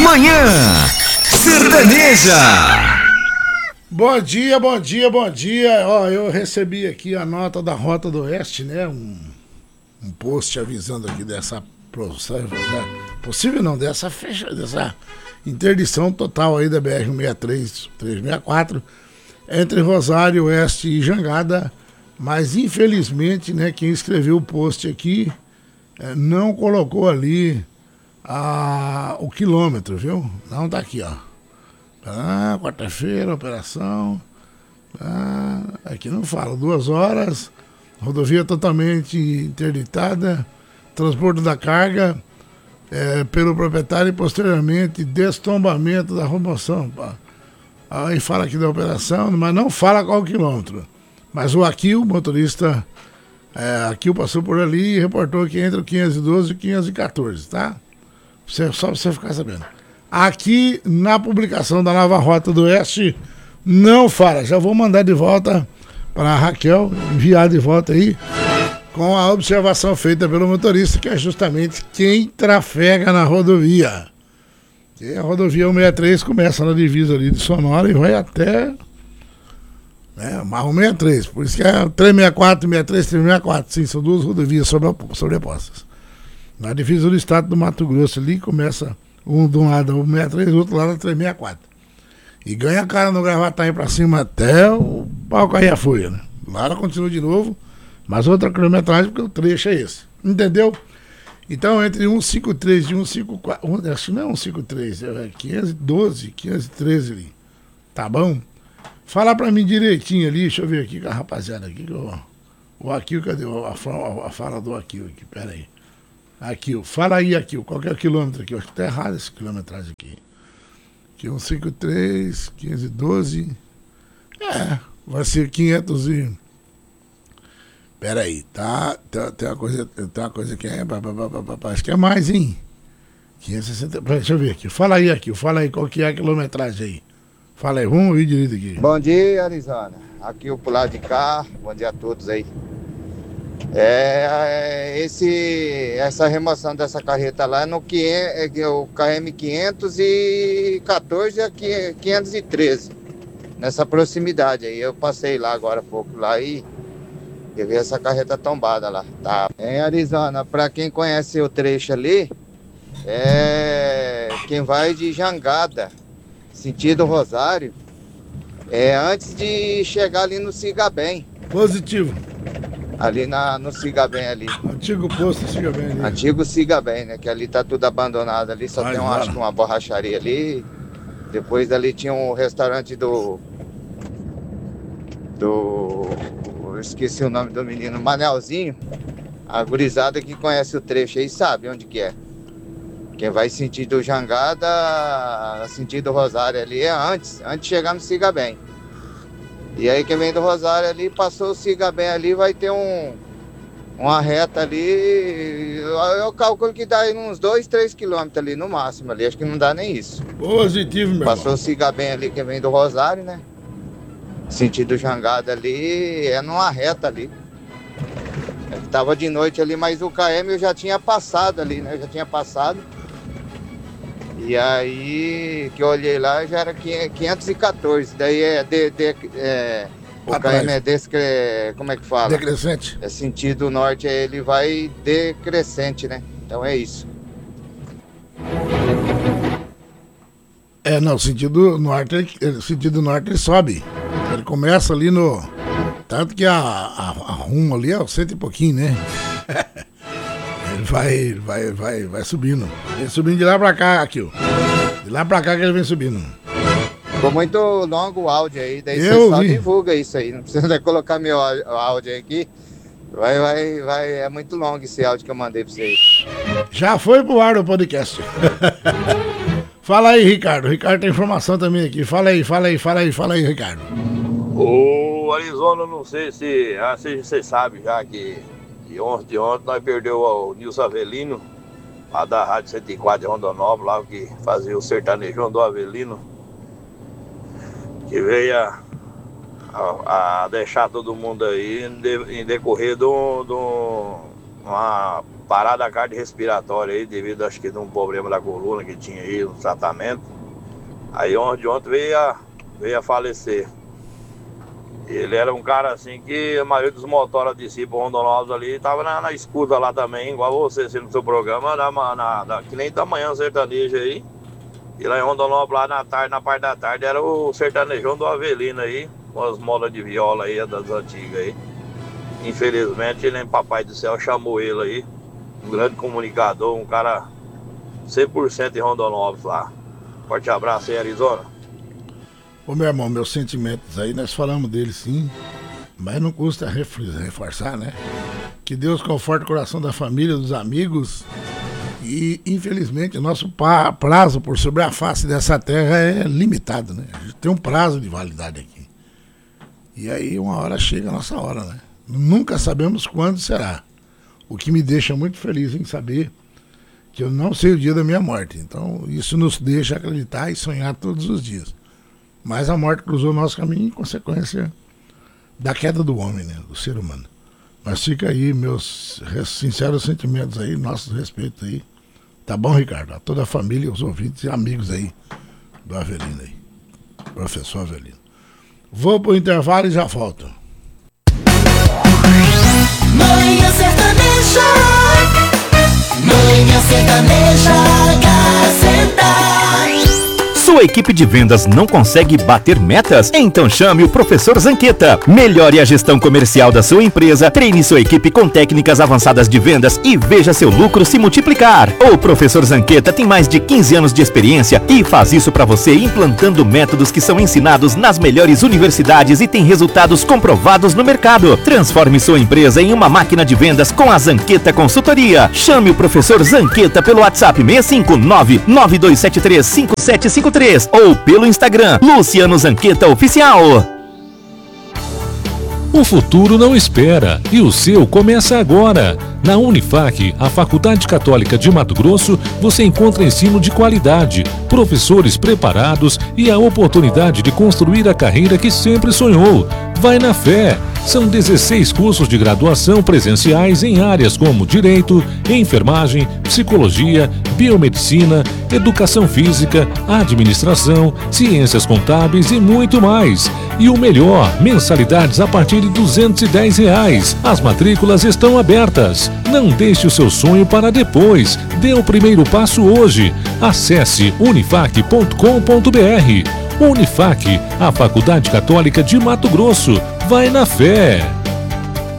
Manhã Sertaneja. Bom dia, bom dia, bom dia. Ó, eu recebi aqui a nota da Rota do Oeste, né? Um post avisando aqui dessa possível não, dessa interdição total aí da BR-163-364 entre Rosário, Oeste e Jangada, mas infelizmente, né, quem escreveu o post aqui não colocou ali o quilômetro, viu? Não tá aqui, ó. Quarta-feira, operação. Aqui não fala. 2 horas, rodovia totalmente interditada, transporte da carga pelo proprietário e posteriormente destombamento da remoção. Aí fala aqui da operação, mas não fala qual quilômetro. Mas o Aquil, motorista, Aquil passou por ali e reportou que entre o 512 e o 514, tá? Só pra você ficar sabendo. Aqui na publicação da nova Rota do Oeste não fala. Já vou mandar de volta para a Raquel, enviar de volta aí com a observação feita pelo motorista, que é justamente quem trafega na rodovia. E a rodovia 163 começa na divisa ali de Sonora e vai até Marrom 63. Por isso que é 364, 63, 364. Sim, são 2 rodovias sobrepostas. Na divisa do estado do Mato Grosso ali começa de um lado o 163 e do outro lado o 364. E ganha a cara no Gravataí pra cima até o pau cair a folha, né? Lá ela continua de novo, mas outra quilometragem, porque o trecho é esse. Entendeu? Então, entre 153 e 154, acho que não é 153, é 512, 513 ali. Tá bom? Fala pra mim direitinho ali, deixa eu ver aqui com a rapaziada aqui. O Aquil, cadê a fala do Aquil aqui? Pera aí. Aquil, fala aí, Aquil, qual que é o quilômetro aqui? Eu acho que tá errado essa quilometragem aqui. Aqui 153, 512. Vai ser 500 e... Pera aí, tá? Tem uma coisa que acho que é mais, hein? 560. Deixa eu ver aqui. Fala aí, Aquil, fala aí qual que é a quilometragem aí. Fala aí, vamos ouvir direito aqui. Bom dia, Arizona. Aqui o pular de cá. Bom dia a todos aí. Essa remoção dessa carreta lá é no o KM 514 e 513, nessa proximidade aí. Eu passei lá agora há pouco lá e eu vi essa carreta tombada lá. Tá. Em Arizona, para quem conhece o trecho ali, quem vai de Jangada, sentido Rosário, antes de chegar ali no Cigabem. Positivo. Ali no Cigabem ali. Antigo posto Cigabem ali. Antigo Cigabem, né? Que ali tá tudo abandonado ali. Só tem acho que uma borracharia ali. Depois dali tinha um restaurante eu esqueci o nome do menino, Manelzinho. A gurizada que conhece o trecho aí sabe onde que é. Quem vai sentido Jangada, sentido Rosário ali antes de chegar no Cigabem. E aí quem vem do Rosário ali, passou o Cigabem ali, vai ter uma reta ali. Eu calculo que dá aí uns 2, 3 quilômetros ali no máximo ali, acho que não dá nem isso. Positivo, meu Passou irmão. o Cigabem ali, quem vem do Rosário, né? Sentido Jangada ali, numa reta ali. Tava de noite ali, mas o KM eu já tinha passado ali, né? Eu já tinha passado. E aí, que eu olhei lá, já era 514. Daí o KM como é que fala? Decrescente. É sentido norte, ele vai decrescente, né? Então é isso. Não, sentido norte ele sobe. Ele começa ali no... Tanto que a rumo ali é o 100 e pouquinho, né? Ele vai subindo. Vem subindo de lá pra cá, aqui, ó. De lá pra cá que ele vem subindo. Ficou muito longo o áudio aí, daí você só divulga isso aí. Não precisa colocar meu áudio aqui. É muito longo esse áudio que eu mandei pra vocês. Já foi pro ar o podcast. Fala aí, Ricardo. Ricardo tem informação também aqui. Fala aí, Ricardo. Ô, Arizona, não sei se vocês sabem já que ontem nós perdeu o Nilson Avelino, lá da Rádio 104 de Rondonópolis, lá que fazia o sertanejão do Avelino, que veio a deixar todo mundo aí em decorrer de uma parada cardiorrespiratória aí, devido acho que a um problema da coluna que tinha aí, no tratamento. Aí ontem veio a falecer. Ele era um cara assim que a maioria dos motoras de si, Rondonópolis ali, tava na escuta lá também, igual você, assim, no seu programa, que nem da manhã sertanejo aí. E lá em Rondonópolis, lá na tarde, na parte da tarde, era o sertanejão do Avelino aí, com as modas de viola aí, das antigas aí. Infelizmente, ele, papai do céu, chamou ele aí, um grande comunicador, um cara 100% em Rondonópolis lá. Forte abraço aí, Arizona. Ô meu irmão, meus sentimentos aí, nós falamos dele sim, mas não custa reforçar, né? Que Deus conforte o coração da família, dos amigos. E infelizmente o nosso prazo por sobre a face dessa terra é limitado, né? A gente tem um prazo de validade aqui. E aí uma hora chega a nossa hora, né? Nunca sabemos quando será. O que me deixa muito feliz em saber que eu não sei o dia da minha morte. Então isso nos deixa acreditar e sonhar todos os dias. Mas a morte cruzou o nosso caminho em consequência da queda do homem, né? Do ser humano. Mas fica aí meus sinceros sentimentos aí, nossos respeitos aí. Tá bom, Ricardo? A toda a família, os ouvintes e amigos aí do Avelino aí. Professor Avelino. Vou pro intervalo e já volto. Manhã Sertaneja. Manhã Sertaneja, Gazeta. Sua equipe de vendas não consegue bater metas? Então chame o Professor Zanqueta. Melhore a gestão comercial da sua empresa, treine sua equipe com técnicas avançadas de vendas e veja seu lucro se multiplicar. O Professor Zanqueta tem mais de 15 anos de experiência e faz isso para você implantando métodos que são ensinados nas melhores universidades e tem resultados comprovados no mercado. Transforme sua empresa em uma máquina de vendas com a Zanqueta Consultoria. Chame o Professor Zanqueta pelo WhatsApp 659-9273-5753 ou pelo Instagram Luciano Zanqueta Oficial. O futuro não espera e o seu começa agora. Na Unifac, a Faculdade Católica de Mato Grosso, você encontra ensino de qualidade, professores preparados e a oportunidade de construir a carreira que sempre sonhou. Vai na fé! São 16 cursos de graduação presenciais em áreas como Direito, Enfermagem, Psicologia, Biomedicina, Educação Física, Administração, Ciências Contábeis e muito mais. E o melhor, mensalidades a partir de R$ 210. As matrículas estão abertas. Não deixe o seu sonho para depois. Dê o primeiro passo hoje. Acesse unifac.com.br. Unifac, a Faculdade Católica de Mato Grosso. Vai na fé!